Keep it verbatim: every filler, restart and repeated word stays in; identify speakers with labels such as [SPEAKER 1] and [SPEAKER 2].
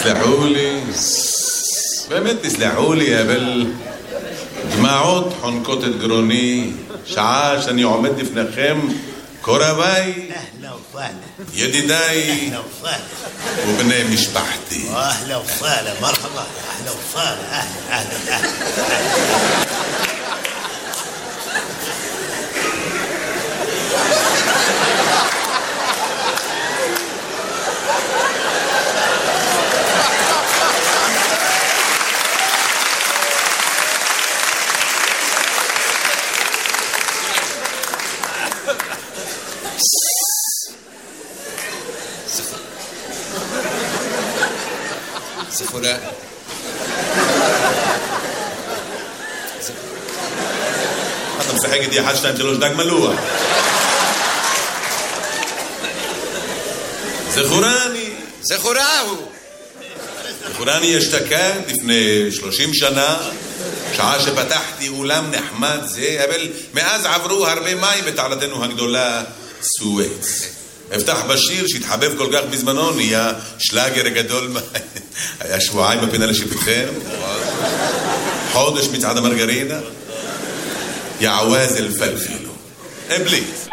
[SPEAKER 1] תסלחו לי, באמת תסלחו לי, אבל דמעות חונקות את גרוני, שעה שאני עומד לפניכם, קורביי, ידידיי ובני משפחתי.
[SPEAKER 2] אהלה וסהלה, מרחבה, אהלה וסהלה, אהלה, אהלה, אהלה.
[SPEAKER 3] זכורה.
[SPEAKER 1] אתה משחק איתי אחת, שתיים, שלוש, דג מלוח. זכורני.
[SPEAKER 3] זכורה הוא.
[SPEAKER 1] זכורני אשתקד לפני שלושים שנה, שעה שפתחתי אולם נחמד זה, אבל מאז עברו הרבה מים בתעלתנו הגדולה סואץ. הבטח בשיר שהתחבב כל כך בזמנו, נהיה שלאגר גדול. היה שבועיים בפינה לשיפוטכם, חודש מצעד המרגרינה, יעווז אל פלפלו. אבליט.